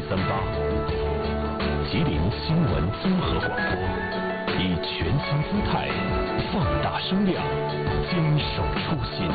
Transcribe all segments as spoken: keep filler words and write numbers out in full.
三八，吉林新闻综合广播，以全新姿态放大声量，坚守初心。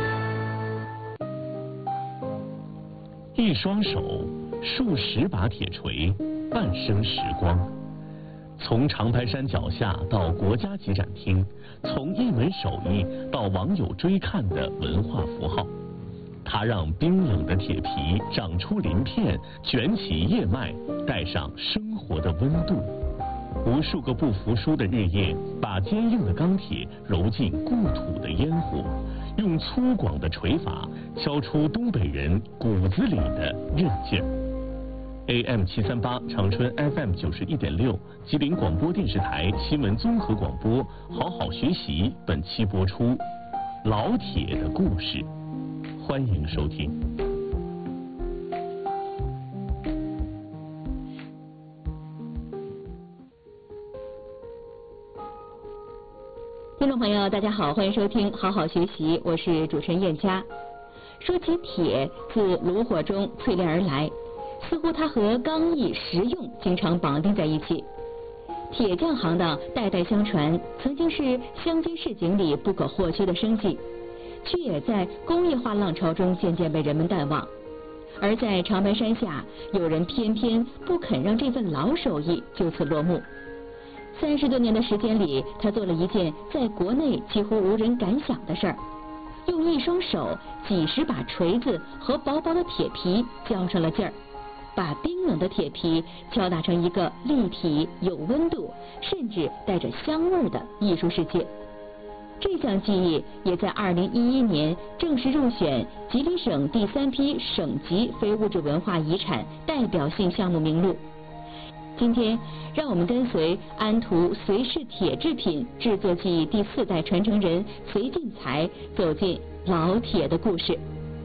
一双手，数十把铁锤，半生时光。从长白山脚下到国家级展厅，从一门手艺到网友追看的文化符号，它让冰冷的铁皮长出鳞片，卷起叶脉，带上生活的温度。无数个不服输的日夜，把坚硬的钢铁揉进故土的烟火，用粗犷的锤法敲出东北人骨子里的韧劲儿。A M 七三八，长春 F M 九十一点六，吉林广播电视台新闻综合广播，好好学习。本期播出老铁的故事，欢迎收听。 听众朋友，大家好，欢迎收听好好学习，我是主持人燕佳。说起铁，自炉火中淬炼而来，似乎它和刚毅实用经常绑定在一起。铁匠行当代代相传，曾经是乡间市井里不可或缺的生计，却也在工业化浪潮中渐渐被人们淡忘。而在长白山下，有人偏偏不肯让这份老手艺就此落幕。三十多年的时间里，他做了一件在国内几乎无人敢想的事儿，用一双手几十把锤子和薄薄的铁皮较上了劲儿，把冰冷的铁皮敲打成一个立体、有温度，甚至带着香味的艺术世界。这项技艺也在二零一一年正式入选吉林省第三批省级非物质文化遗产代表性项目名录。今天，让我们跟随安图隋式铁制品制作技艺第四代传承人隋进才走进老铁的故事。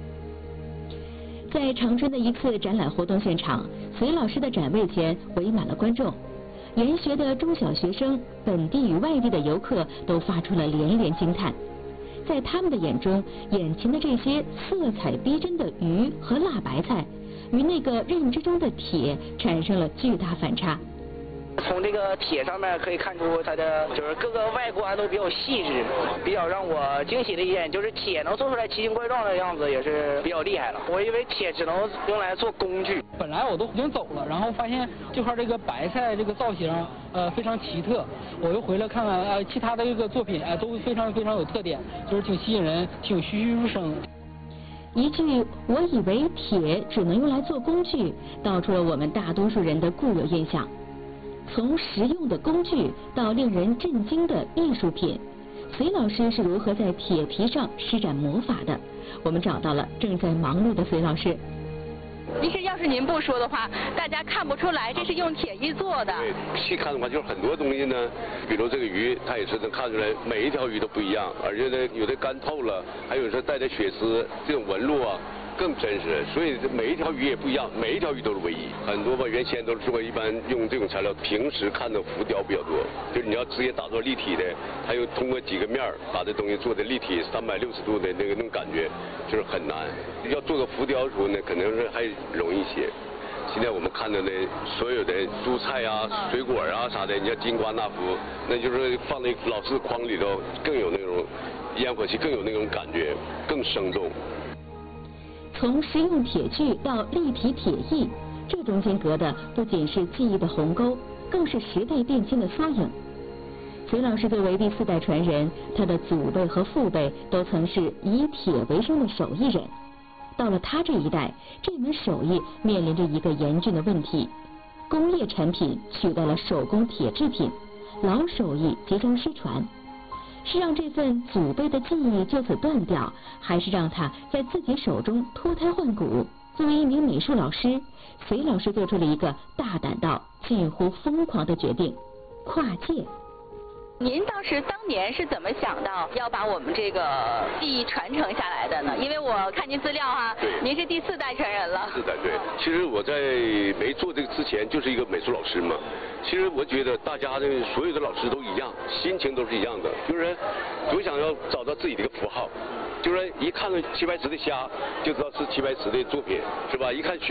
在长春的一次展览活动现场，隋老师的展位前围满了观众，研学的中小学生、本地与外地的游客都发出了连连惊叹。在他们的眼中，眼前的这些色彩逼真的鱼和辣白菜，与那个认知中的铁产生了巨大反差。 从这个铁上面可以看出它的就是各个外观都比较细致，比较让我惊喜的一点就是铁能做出来奇形怪状的样子也是比较厉害了。我以为铁只能用来做工具， 本来我都已经走了，然后发现这块这个白菜这个造型呃非常奇特，我又回来看看呃其他的这个作品呃都非常非常有特点，就是挺吸引人，挺栩栩如生。 一句我以为铁只能用来做工具，道出了我们大多数人的固有印象。从实用的工具到令人震惊的艺术品，隋老师是如何在铁皮上施展魔法的？我们找到了正在忙碌的隋老师。 其实要是您不说的话，大家看不出来这是用铁艺做的。 对，细看的话，就是很多东西呢，比如这个鱼，它也是能看出来，每一条鱼都不一样，而且呢，有的干透了，还有是带着血丝，这种纹路啊更真实，所以每一条鱼也不一样，每一条鱼都是唯一。很多吧，原先都是说一般用这种材料，平时看的浮雕比较多，就是你要直接打造立体的，还有通过几个面儿把这东西做的立体三百六十度的那个那种感觉，就是很难。要做个浮雕的时候呢，可能是还容易些。现在我们看到的所有的蔬菜啊、水果啊啥的，你像金瓜纳福，那就是放在老式筐里头，更有那种烟火气，更有那种感觉，更生动。 从实用铁具到立体铁艺，这中间隔的不仅是技艺的鸿沟，更是时代变迁的缩影。隋老师作为第四代传人，他的祖辈和父辈都曾是以铁为生的手艺人。到了他这一代，这门手艺面临着一个严峻的问题：工业产品取代了手工铁制品，老手艺即将失传。是让这份祖辈的技艺就此断掉，还是让它在自己手中脱胎换骨？作为一名美术老师，隋老师做出了一个大胆到近乎疯狂的决定：跨界。 您当时当年是怎么想到要把我们这个技艺传承下来的呢？因为我看您资料哈，您是第四代传人了。 四代对，其实我在没做这个之前就是一个美术老师嘛。其实我觉得大家的所有的老师都一样，心情都是一样的，就是都想要找到自己的一个符号。就是一看到齐白石的虾，就知道是齐白石的作品，是吧？一看徐